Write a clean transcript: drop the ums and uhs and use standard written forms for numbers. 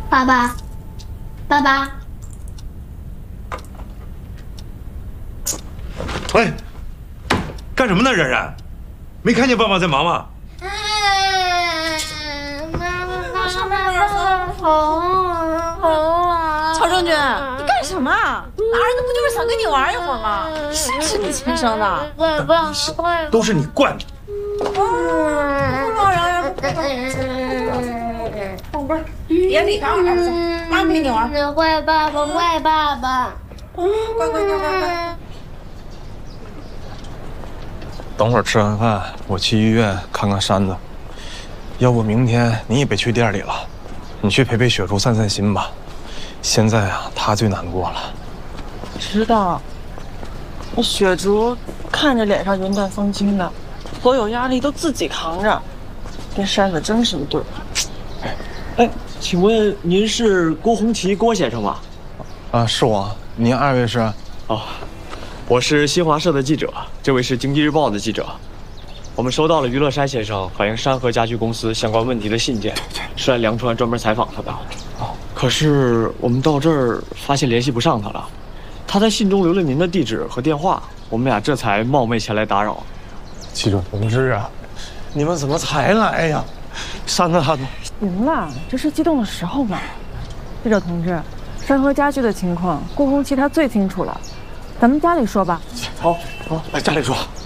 爸爸，爸爸， 喂，干什么呢，冉冉？没看见爸爸在忙吗？ 曹正军，你干什么？大儿子不就是想跟你玩一会儿吗？谁是你亲生的？ 都是你惯的。 宝贝儿，别理他，儿子，妈陪你玩。 坏爸爸，坏爸爸。 乖。 等会儿吃完饭，我去医院看看山子。要不明天你也别去店里了，你去陪雪竹散散心吧。现在啊，她最难过了。 知道。那雪竹看着脸上云淡风轻的，所有压力都自己扛着，跟山子真是一对。 哎，请问您是郭红旗郭先生吗？ 啊，是我。您二位是？ 哦，我是新华社的记者，这位是经济日报的记者。我们收到了于乐山先生反映山河家具公司相关问题的信件，是来梁川专门采访他的。哦，可是我们到这儿发现联系不上他了，他在信中留了您的地址和电话，我们俩这才冒昧前来打扰。 记者同志啊，你们怎么才来呀？山子他们行了，这是激动的时候嘛。记者同志，山河家具的情况，郭红旗他最清楚了，咱们家里说吧。 好，来家里说。